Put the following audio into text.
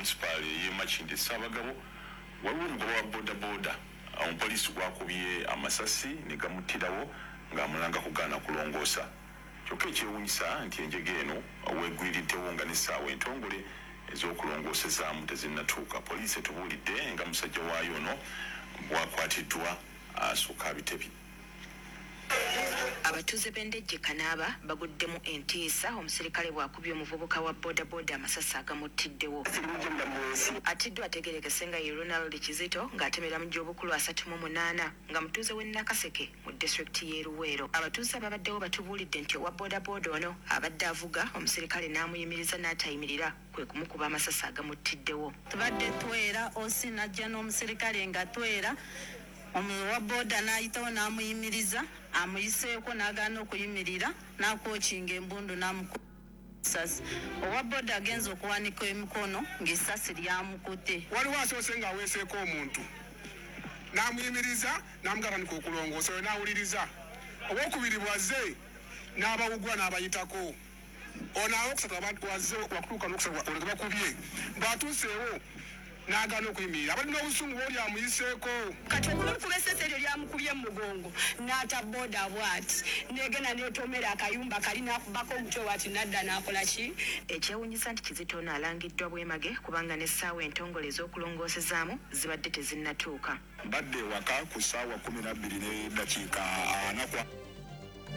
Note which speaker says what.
Speaker 1: municipal ye Makindye Ssaabagabo waliwo omugoba wa bodaboda omupoliisi gwakubye amasasi ne gamuttirawo ng'amulanga kugaana kulongoosa. Kyokka ekyewuunyisa nti enjega eno weegwiriddewo nga n'essaawa entongole ez'okulongoosezaamu tezinnatuuka. Poliisi etubuulidde nga musajja waayo ono bwakwatiddwa asukka abitebi.
Speaker 2: Abatuuze b'Endejje Kanaaba baguddemu entiisa omusirikale bw'akubye omuvubuka wa bodaboda amasasi agamuttiddewo. Atiddwa ategeerekese nga ye Ronald Kizito ng'atemera mu gy'obukulu 38 nga mutuuze w'e Nakaseke mu disitulikiti y'e Luweero. Abatuuze ababaddewo batubuulidde nti owa bodaboda ono abadde avuga omusirikale n'amuyimiriza n'atayimirira kwe kumukuba amasasi agamuttiddewo.
Speaker 3: Tubadde twera osi najja n'omusirikale nga twera owa boda n'ayitawo n'amuyimiriza amuyiseeko n'agaana okuyimirira n'akwokinga embundu n'amukusasi. Owa boda agenza okuwanika emikono ng'essasi lyamukutte.
Speaker 4: Waliwo asoose ng'aweeseeko omuntu n'amuyimiriza n'amugabanika okulongoosa oyo n'awuliriza. Owookubiri bwazze n'abawugwa n'abayitako. Ono awokusatu wazze wakutuuka n'okusatu olwo bakubye bw'atuuseewo n'agaana okuyimirira. Abali n'obusungu bw'oli amuyiseeko.
Speaker 5: Kati okulukuba essasi eryo lyamukubye mu mugongo n'ata boda bw'ati n'egenda n'etomera akayumba kali n'akubako omutwe bw'ati n'adda n'akola ki.
Speaker 2: Ekyewuunyisa nti Kizito ono alangiddwa bwemage kubanga n'essaawa entongole ez'okulongoosezaamu zibadde tezinnatuuka.
Speaker 4: Mbadde waka ku ssaawa 12 n'eddakiika 4.